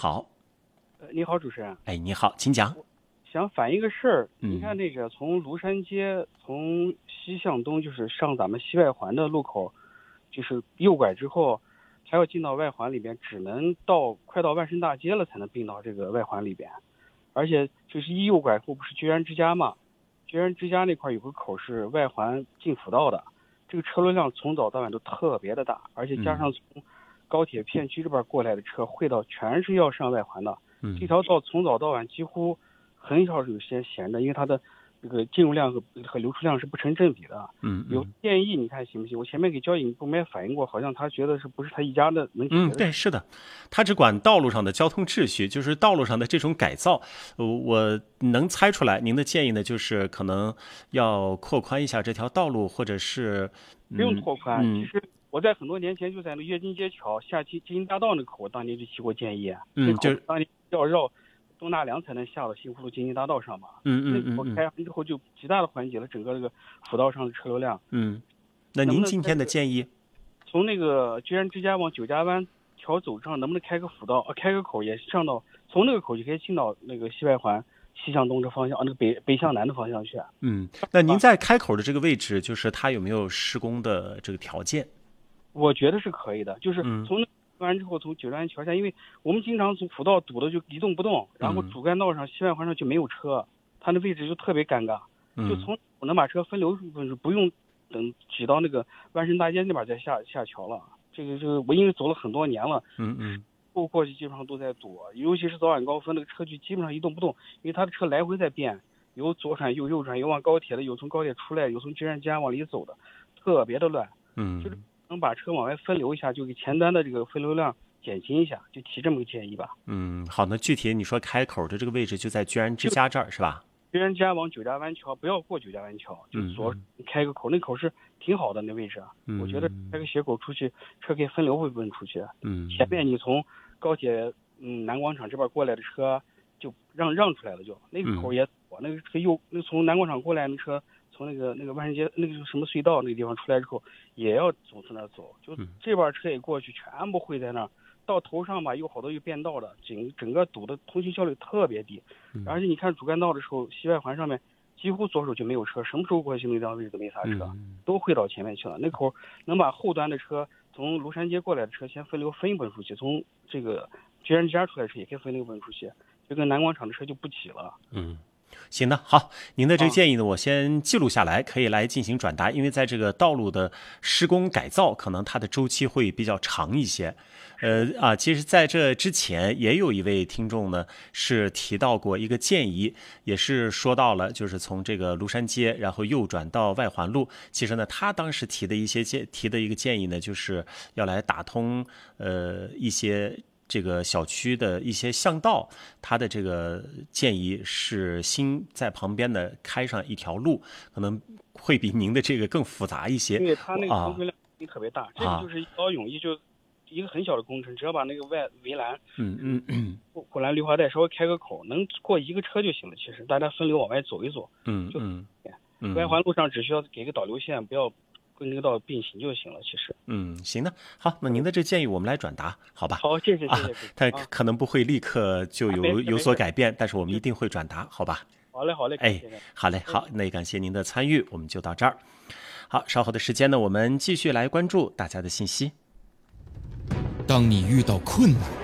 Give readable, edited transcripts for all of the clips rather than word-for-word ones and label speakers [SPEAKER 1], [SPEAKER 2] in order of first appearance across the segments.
[SPEAKER 1] 好。
[SPEAKER 2] 你好，主持人。
[SPEAKER 1] 哎，你好，请讲。
[SPEAKER 2] 想反映个事儿，你看那个从庐山街从西向东，就是上咱们西外环的路口，就是右拐之后，还要进到外环里边，只能快到万盛大街了才能并到这个外环里边。而且就是一右拐后不是居然之家嘛，居然之家那块有个口是外环进辅道的，这个车流量从早到晚都特别的大，而且加上从高铁片区这边过来的车汇到全是要上外环的。这条道从早到晚几乎很少有些闲的，因为它的这个进入量和流出量是不成正比的。有建议，你看行不行？我前面给交警部门反映过，好像他觉得不是他一家的能解决的。
[SPEAKER 1] 对，是的，他只管道路上的交通秩序，就是道路上的这种改造。我能猜出来，您的建议呢，就是可能要扩宽一下这条道路，或者是
[SPEAKER 2] 不用拓宽。其实我在很多年前就在那跃金街桥下金银大道那口，我当年就提过建议。就当年要绕东大梁才能下到幸福路金银大道上嘛。那口开完之后就极大的缓解了整个这个辅道上的车流量。
[SPEAKER 1] 那您今天的建议？
[SPEAKER 2] 从那个居然之家往九家湾桥走上，能不能开个辅道？开个口也上到，从那个口就可以进到那个西外环西向东这方向，那个北向南的方向去。
[SPEAKER 1] 那您在开口的这个位置，就是它有没有施工的这个条件？
[SPEAKER 2] 我觉得是可以的，就是从那完之后，从九家湾桥下，因为我们经常从辅道堵的就一动不动，然后主干道上西外环上就没有车，它那位置就特别尴尬。就从我能把车分流不用等挤到那个万盛大街那边再下桥了。这个我因为走了很多年了，过去基本上都在堵，尤其是早晚高峰，那个车距基本上一动不动，因为他的车来回在变，有左转右转，有往高铁的，有从高铁出来，有从居然家往里走的，特别的乱。就是能把车往外分流一下，就给前端的这个分流量减轻一下，就提这么个建议吧。
[SPEAKER 1] 好，那具体你说开口的这个位置就在居然之家这儿是吧？
[SPEAKER 2] 居然之家往九家湾桥，不要过九家湾桥，就左开个口，那口是挺好的那位置。我觉得开个斜口出去，车可以分流出去。前面你从高铁南广场这边过来的车就让出来了，就那个口也左，那个车那从南广场过来的车。从那个万盛街那个什么隧道那个地方出来之后，也要从那走，就这边车也过去，全部汇在那儿。到头上吧，有好多有变道的，整个堵的通行效率特别低。而且你看主干道的时候，西外环上面几乎左手就没有车，什么时候过去那条位置都没啥车，都汇到前面去了。那口能把后端的车从庐山街过来的车先分流分一部分出去，从这个居然之家出来的车也可以分流一部分出去，就跟南广场的车就不挤了。
[SPEAKER 1] 行的，好，您的这个建议呢，我先记录下来，可以来进行转达。因为在这个道路的施工改造，可能它的周期会比较长一些。其实在这之前也有一位听众呢是提到过一个建议，也是说到了，就是从这个庐山街，然后右转到外环路。其实呢，他当时提的一个建议呢，就是要来打通一些。这个小区的一些巷道，他的这个建议是新在旁边的开上一条路，可能会比您的这个更复杂一些。
[SPEAKER 2] 因为他那个工程量特别大，这个就是一劳永逸，就一个很小的工程，只要把那个围栏，护栏绿化带稍微开个口，能过一个车就行了。其实大家分流往外走一走，外环路上只需要给个导流线，不要跟这个道并行就行了。其实
[SPEAKER 1] 行的，好，那您的这建议我们来转达，好吧？
[SPEAKER 2] 好，谢谢。
[SPEAKER 1] 它可能不会立刻就有所改变，但是我们一定会转达，好吧？
[SPEAKER 2] 好嘞，
[SPEAKER 1] 好嘞，好，那也感谢您的参与，我们就到这儿。好，稍后的时间呢，我们继续来关注大家的信息。
[SPEAKER 3] 当你遇到困难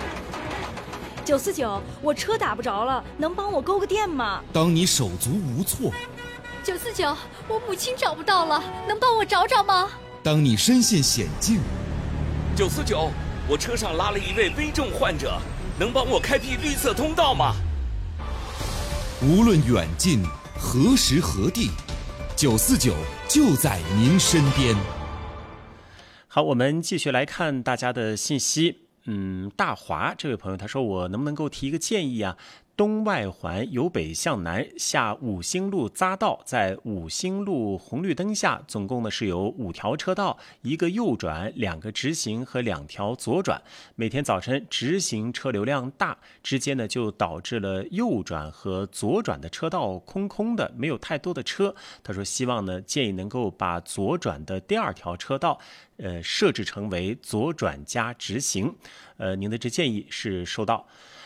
[SPEAKER 4] ，949，我车打不着了，能帮我勾个电吗？
[SPEAKER 3] 当你手足无措
[SPEAKER 5] ，949，我母亲找不到了，能帮我找找吗？
[SPEAKER 3] 当你身陷险境
[SPEAKER 6] ，949，我车上拉了一位危重患者，能帮我开辟绿色通道吗？
[SPEAKER 3] 无论远近，何时何地，949就在您身边。
[SPEAKER 1] 好，我们继续来看大家的信息。大华这位朋友他说，我能不能够提一个建议啊？东外环由北向南下五星路匝道，在五星路红绿灯下，总共呢是有5条车道，1个右转，2个直行和2条左转。每天早晨直行车流量大，之间呢就导致了右转和左转的车道空空的，没有太多的车。他说希望呢建议能够把左转的第2条车道设置成为左转加直行。您的这建议是收到。